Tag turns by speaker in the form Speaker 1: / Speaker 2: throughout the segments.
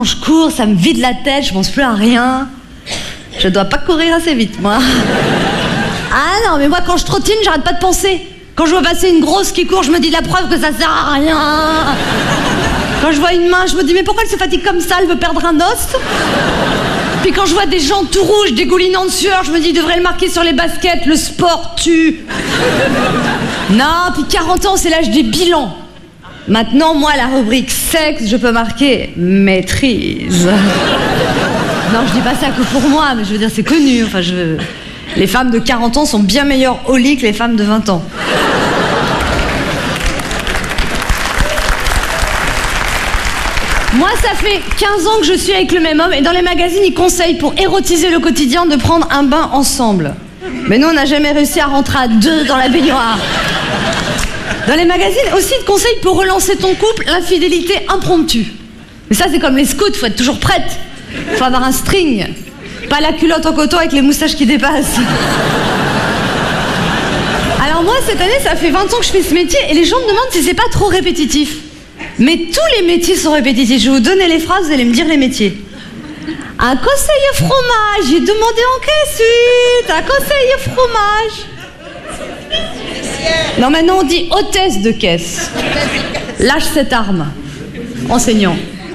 Speaker 1: Je cours, ça me vide la tête, je pense plus à rien. Je dois pas courir assez vite, moi. Ah non, mais moi, quand je trottine, j'arrête pas de penser. Quand je vois passer une grosse qui court, je me dis la preuve que ça sert à rien. Quand je vois une main, je me dis mais pourquoi elle se fatigue comme ça, elle veut perdre un os. Puis quand je vois des gens tout rouges, dégoulinants de sueur, je me dis ils devraient le marquer sur les baskets, le sport tue. Non, puis 40 ans, c'est l'âge des bilans. Maintenant, moi, la rubrique sexe, je peux marquer maîtrise. Non, je dis pas ça que pour moi, mais je veux dire, c'est connu. Enfin, les femmes de 40 ans sont bien meilleures au lit que les femmes de 20 ans. Moi, ça fait 15 ans que je suis avec le même homme et dans les magazines, ils conseillent pour érotiser le quotidien de prendre un bain ensemble. Mais nous, on n'a jamais réussi à rentrer à deux dans la baignoire. Dans les magazines, aussi, ils te conseillent pour relancer ton couple, l'infidélité impromptue. Mais ça, c'est comme les scouts, faut être toujours prête. Faut avoir un string. Pas la culotte en coton avec les moustaches qui dépassent. Alors moi, cette année, ça fait 20 ans que je fais ce métier et les gens me demandent si c'est pas trop répétitif. Mais tous les métiers sont répétitifs. Je vais vous donner les phrases, vous allez me dire les métiers. Un conseiller fromage, j'ai demandé en quelle suite. Un conseiller fromage. Non, maintenant on dit hôtesse de caisse. Lâche cette arme. Enseignant.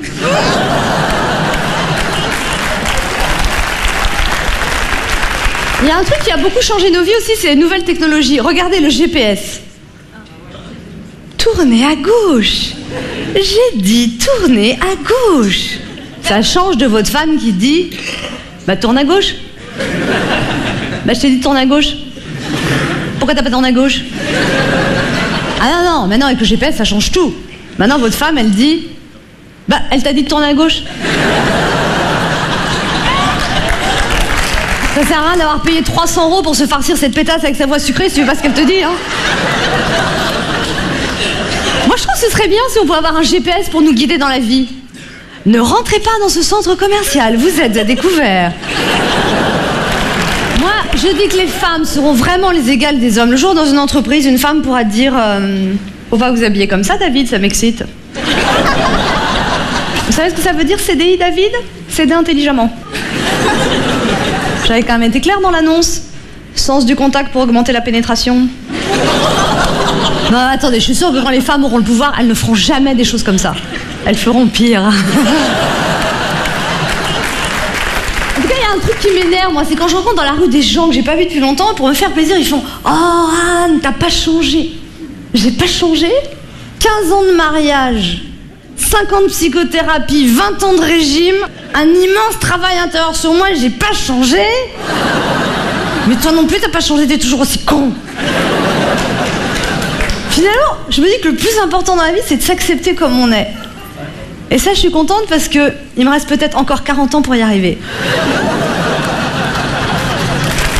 Speaker 1: Il y a un truc qui a beaucoup changé nos vies aussi, c'est les nouvelles technologies. Regardez le GPS. Tournez à gauche. J'ai dit tournez à gauche. Ça change de votre femme qui dit bah tourne à gauche. Bah je t'ai dit tourne à gauche. Pourquoi t'as pas tourné à gauche? Ah non, maintenant avec le GPS ça change tout. Maintenant votre femme elle dit bah elle t'a dit de tourner à gauche. Ça sert à rien d'avoir payé 300 € pour se farcir cette pétasse avec sa voix sucrée si tu veux pas ce qu'elle te dit, hein. Moi je trouve que ce serait bien si on pouvait avoir un GPS pour nous guider dans la vie. Ne rentrez pas dans ce centre commercial, vous êtes à découvert. Moi, je dis que les femmes seront vraiment les égales des hommes. Le jour, dans une entreprise, une femme pourra dire faut pas vous habiller comme ça, David, ça m'excite. Vous savez ce que ça veut dire, CDI, David? Céder intelligemment. J'avais quand même été claire dans l'annonce. Sens du contact pour augmenter la pénétration. Non, attendez, je suis sûre que quand les femmes auront le pouvoir, elles ne feront jamais des choses comme ça. Elles feront pire. En tout cas, il y a un truc qui m'énerve, moi, c'est quand je rencontre dans la rue des gens que j'ai pas vus depuis longtemps, pour me faire plaisir, ils font « Oh, Anne, t'as pas changé !» J'ai pas changé? 15 ans de mariage, 5 ans de psychothérapie, 20 ans de régime, un immense travail intérieur sur moi, j'ai pas changé. Mais toi non plus, t'as pas changé, t'es toujours aussi con. Finalement, je me dis que le plus important dans la vie, c'est de s'accepter comme on est. Et ça, je suis contente parce que il me reste peut-être encore 40 ans pour y arriver.